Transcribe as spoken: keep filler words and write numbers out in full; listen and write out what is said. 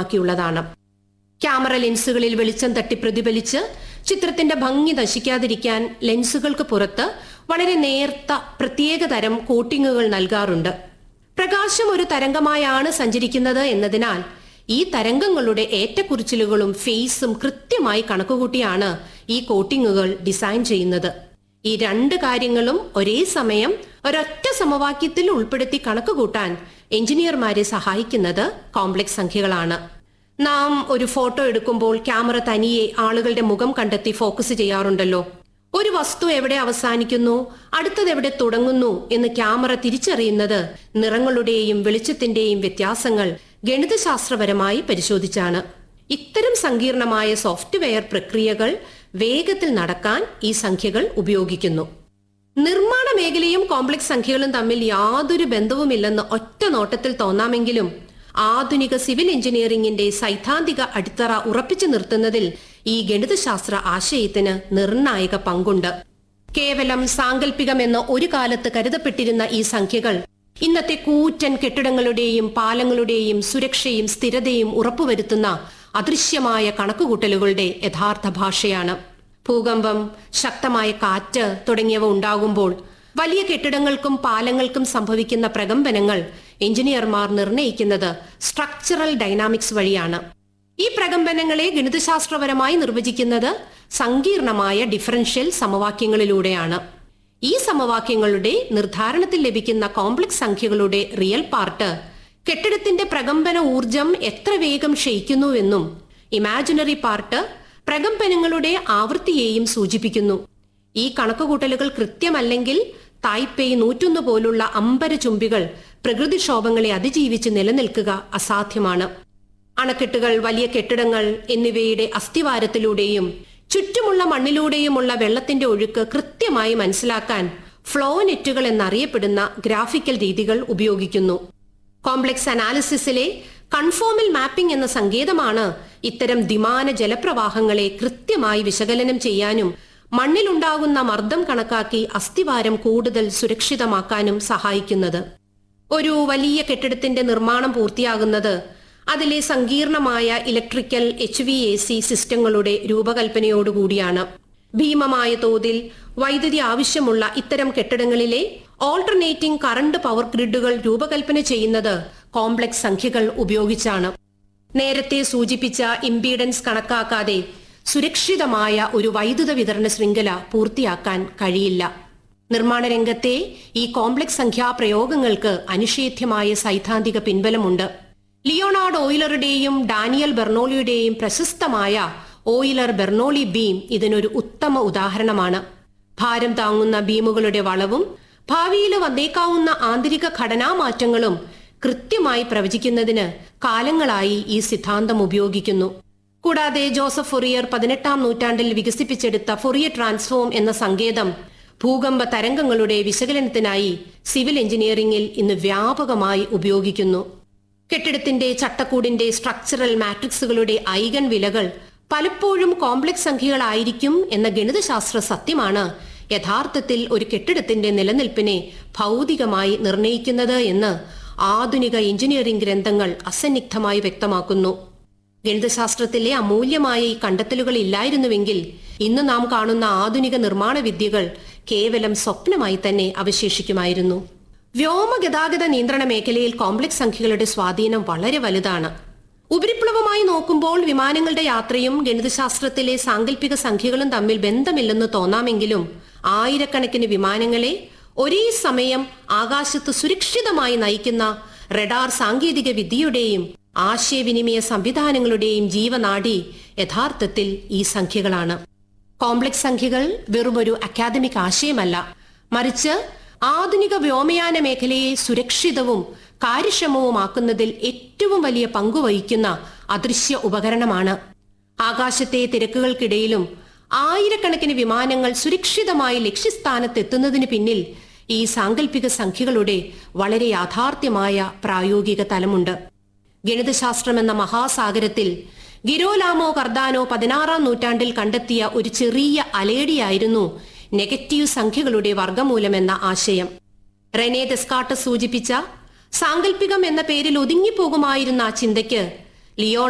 അടിസ്ഥാനമാക്കിയുള്ളതാണ്. ക്യാമറ ലെൻസുകളിൽ വെളിച്ചം തട്ടി പ്രതിഫലിച്ച് ചിത്രത്തിന്റെ ഭംഗി നശിക്കാതിരിക്കാൻ ലെൻസുകൾക്ക് പുറത്ത് വളരെ നേർത്ത പ്രത്യേക തരം കോട്ടിങ്ങുകൾ നൽകാറുണ്ട്. പ്രകാശം ഒരു തരംഗമായാണ് സഞ്ചരിക്കുന്നത് എന്നതിനാൽ ഈ തരംഗങ്ങളുടെ ഏറ്റക്കുറിച്ചിലുകളും ഫേസും കൃത്യമായി കണക്കുകൂട്ടിയാണ് ഈ കോട്ടിങ്ങുകൾ ഡിസൈൻ ചെയ്യുന്നത്. ഈ രണ്ട് കാര്യങ്ങളും ഒരേ സമയം ഒരൊറ്റ സമവാക്യത്തിൽ ഉൾപ്പെടുത്തി കണക്കുകൂട്ടാൻ എഞ്ചിനീയർമാരെ സഹായിക്കുന്നത് കോംപ്ലക്സ് സംഖ്യകളാണ്. നാം ഒരു ഫോട്ടോ എടുക്കുമ്പോൾ ക്യാമറ തനിയെ ആളുകളുടെ മുഖം കണ്ടെത്തി ഫോക്കസ് ചെയ്യാറുണ്ടല്ലോ. ഒരു വസ്തു എവിടെ അവസാനിക്കുന്നു, അടുത്തത് എവിടെ തുടങ്ങുന്നു എന്ന് ക്യാമറ തിരിച്ചറിയുന്നത് നിറങ്ങളുടെയും വെളിച്ചത്തിന്റെയും വ്യത്യാസങ്ങൾ ഗണിതശാസ്ത്രപരമായി പരിശോധിച്ചാണ്. ഇത്തരം സങ്കീർണമായ സോഫ്റ്റ്വെയർ പ്രക്രിയകൾ വേഗത്തിൽ നടക്കാൻ ഈ സംഖ്യകൾ ഉപയോഗിക്കുന്നു. നിർമ്മാണ മേഖലയും കോംപ്ലക്സ് സംഖ്യകളും തമ്മിൽ യാതൊരു ബന്ധവുമില്ലെന്ന് ഒറ്റ നോട്ടത്തിൽ തോന്നാമെങ്കിലും ആധുനിക സിവിൽ എഞ്ചിനീയറിംഗിന്റെ സൈദ്ധാന്തിക അടിത്തറ ഉറപ്പിച്ചു നിർത്തുന്നതിൽ ഈ ഗണിതശാസ്ത്ര ആശയത്തിന് നിർണായക പങ്കുണ്ട്. കേവലം സാങ്കല്പികമെന്ന് ഒരു കാലത്ത് കരുതപ്പെട്ടിരുന്ന ഈ സംഖ്യകൾ ഇന്നത്തെ കൂറ്റൻ കെട്ടിടങ്ങളുടെയും പാലങ്ങളുടെയും സുരക്ഷയും സ്ഥിരതയും ഉറപ്പുവരുത്തുന്ന അദൃശ്യമായ കണക്കുകൂട്ടലുകളുടെ യഥാർത്ഥ ഭാഷയാണ്. ഭൂകമ്പം, ശക്തമായ കാറ്റ് തുടങ്ങിയവ ഉണ്ടാകുമ്പോൾ വലിയ കെട്ടിടങ്ങൾക്കും പാലങ്ങൾക്കും സംഭവിക്കുന്ന പ്രകമ്പനങ്ങൾ എഞ്ചിനീയർമാർ നിർണ്ണയിക്കുന്നത് സ്ട്രക്ചറൽ ഡൈനാമിക്സ് വഴിയാണ്. ഈ പ്രകമ്പനങ്ങളെ ഗണിതശാസ്ത്രപരമായി നിർവചിക്കുന്നത് സങ്കീർണമായ ഡിഫറൻഷ്യൽ സമവാക്യങ്ങളിലൂടെയാണ്. ഈ സമവാക്യങ്ങളുടെ നിർദ്ധാരണത്തിൽ ലഭിക്കുന്ന കോംപ്ലക്സ് സംഖ്യകളുടെ റിയൽ പാർട്ട് കെട്ടിടത്തിന്റെ പ്രകമ്പന ഊർജം എത്ര വേഗം ക്ഷയിക്കുന്നുവെന്നും ഇമാജിനറി പാർട്ട് പ്രകമ്പനങ്ങളുടെ ആവൃത്തിയെയും സൂചിപ്പിക്കുന്നു. ഈ കണക്കുകൂട്ടലുകൾ കൃത്യമല്ലെങ്കിൽ തായ്പേയ് നൂറ്റൊന്ന് പോലുള്ള അമ്പര ചുംബികൾ പ്രകൃതിക്ഷോഭങ്ങളെ അതിജീവിച്ച് നിലനിൽക്കുക അസാധ്യമാണ്. അണക്കെട്ടുകൾ, വലിയ കെട്ടിടങ്ങൾ എന്നിവയുടെ അസ്ഥിവാരത്തിലൂടെയും ചുറ്റുമുള്ള മണ്ണിലൂടെയുമുള്ള വെള്ളത്തിന്റെ ഒഴുക്ക് കൃത്യമായി മനസ്സിലാക്കാൻ ഫ്ലോ നെറ്റുകൾ എന്നറിയപ്പെടുന്ന ഗ്രാഫിക്കൽ രീതികൾ ഉപയോഗിക്കുന്നു. കോംപ്ലക്സ് അനാലിസിസിലെ കൺഫോമൽ മാപ്പിംഗ് എന്ന സങ്കേതമാണ് ഇത്തരം ദ്വിമാന ജലപ്രവാഹങ്ങളെ കൃത്യമായി വിശകലനം ചെയ്യാനും മണ്ണിലുണ്ടാകുന്ന മർദ്ദം കണക്കാക്കി അസ്ഥിവാരം കൂടുതൽ സുരക്ഷിതമാക്കാനും സഹായിക്കുന്നത്. ഒരു വലിയ കെട്ടിടത്തിന്റെ നിർമ്മാണം പൂർത്തിയാകുന്നത് അതിലെ സങ്കീർണമായ electrical H V A C സിസ്റ്റങ്ങളുടെ രൂപകൽപ്പനയോടുകൂടിയാണ്. ഭീമമായ തോതിൽ വൈദ്യുതി ആവശ്യമുള്ള ഇത്തരം കെട്ടിടങ്ങളിലെ ഓൾട്ടർനേറ്റിംഗ് കറണ്ട് പവർ ഗ്രിഡുകൾ രൂപകൽപ്പന ചെയ്യുന്നത് കോംപ്ലക്സ് സംഖ്യകൾ ഉപയോഗിച്ചാണ്. നേരത്തെ സൂചിപ്പിച്ച ഇംപീഡൻസ് കണക്കാക്കാതെ സുരക്ഷിതമായ ഒരു വൈദ്യുത വിതരണ ശൃംഖല പൂർത്തിയാക്കാൻ കഴിയില്ല. നിർമ്മാണ രംഗത്തെ ഈ കോംപ്ലക്സ് സംഖ്യാ പ്രയോഗങ്ങൾക്ക് അനിഷേധ്യമായ സൈദ്ധാന്തിക പിൻബലമുണ്ട്. ലിയോണാർഡ് ഓയിലറുടെയും ഡാനിയൽ ബെർണോളിയുടെയും പ്രശസ്തമായ ഓയിലർ ബെർണോളി ബീം ഇതിനൊരു ഉത്തമ ഉദാഹരണമാണ്. ഭാരം താങ്ങുന്ന ബീമുകളുടെ വളവും ഭാവിയിൽ വന്നേക്കാവുന്ന ആന്തരിക ഘടനാമാറ്റങ്ങളും കൃത്യമായി പ്രവചിക്കുന്നതിന് കാലങ്ങളായി ഈ സിദ്ധാന്തം ഉപയോഗിക്കുന്നു. കൂടാതെ ജോസഫ് ഫൊറിയർ പതിനെട്ടാം നൂറ്റാണ്ടിൽ വികസിപ്പിച്ചെടുത്ത ഫൊറിയർ ട്രാൻസ്ഫോം എന്ന സങ്കേതം ഭൂകമ്പ തരംഗങ്ങളുടെ വിശകലനത്തിനായി സിവിൽ എഞ്ചിനീയറിംഗിൽ ഇന്ന് വ്യാപകമായി ഉപയോഗിക്കുന്നു. കെട്ടിടത്തിന്റെ ചട്ടക്കൂടിന്റെ സ്ട്രക്ചറൽ മാട്രിക്സുകളുടെ ഐഗൺ വിലകൾ പലപ്പോഴും കോംപ്ലക്സ് സംഖ്യകളായിരിക്കും എന്ന ഗണിതശാസ്ത്ര സത്യമാണ് യഥാർത്ഥത്തിൽ ഒരു കെട്ടിടത്തിന്റെ നിലനിൽപ്പിനെ ഭൗതികമായി നിർണയിക്കുന്നത് എന്ന് ആധുനിക എഞ്ചിനീയറിംഗ് ഗ്രന്ഥങ്ങൾ അസന്നിഗ്ധമായി വ്യക്തമാക്കുന്നു. ഗണിതശാസ്ത്രത്തിലെ അമൂല്യമായ ഈ കണ്ടെത്തലുകൾ ഇല്ലായിരുന്നുവെങ്കിൽ ഇന്ന് നാം കാണുന്ന ആധുനിക നിർമ്മാണ വിദ്യകൾ കേവലം സ്വപ്നമായി തന്നെ അവശേഷിക്കുമായിരുന്നു. വ്യോമഗതാഗത നിയന്ത്രണ മേഖലയിൽ കോംപ്ലക്സ് സംഖ്യകളുടെ സ്വാധീനം വളരെ വലുതാണ്. ഉപരിപ്ലവമായി നോക്കുമ്പോൾ വിമാനങ്ങളുടെ യാത്രയും ഗണിതശാസ്ത്രത്തിലെ സാങ്കല്പിക സംഖ്യകളും തമ്മിൽ ബന്ധമില്ലെന്ന് തോന്നാമെങ്കിലും ആയിരക്കണക്കിന് വിമാനങ്ങളെ ഒരേ സമയം ആകാശത്ത് സുരക്ഷിതമായി നയിക്കുന്ന റഡാർ സാങ്കേതിക വിദ്യയുടെയും ആശയവിനിമയ സംവിധാനങ്ങളുടെയും ജീവനാഡി യഥാർത്ഥത്തിൽ ഈ സംഖ്യകളാണ്. കോംപ്ലക്സ് സംഖ്യകൾ വെറുമൊരു അക്കാദമിക് ആശയമല്ല, മറിച്ച് ആധുനിക വ്യോമയാന മേഖലയെ സുരക്ഷിതവും കാര്യക്ഷമവുമാക്കുന്നതിൽ ഏറ്റവും വലിയ പങ്കുവഹിക്കുന്ന അദൃശ്യ ഉപകരണമാണ്. ആകാശത്തെ തിരക്കുകൾക്കിടയിലും ആയിരക്കണക്കിന് വിമാനങ്ങൾ സുരക്ഷിതമായി ലക്ഷ്യസ്ഥാനത്തെത്തുന്നതിന് പിന്നിൽ ഈ സാങ്കല്പിക സംഖ്യകളുടെ വളരെ യാഥാർത്ഥ്യമായ പ്രായോഗിക തലമുണ്ട്. ഗണിതശാസ്ത്രം എന്ന മഹാസാഗരത്തിൽ ഗിരോലാമോ കർദാനോ പതിനാറാം നൂറ്റാണ്ടിൽ കണ്ടെത്തിയ ഒരു ചെറിയ അലയടിയായിരുന്നു നെഗറ്റീവ് സംഖ്യകളുടെ വർഗമൂലമെന്ന ആശയം. റെനെ ദെസ്കാർട്ടസ് സൂചിപ്പിച്ച സാങ്കല്പികം എന്ന പേരിൽ ഒതുങ്ങിപ്പോകുമായിരുന്ന ആ ചിന്തയ്ക്ക് ലിയോൺ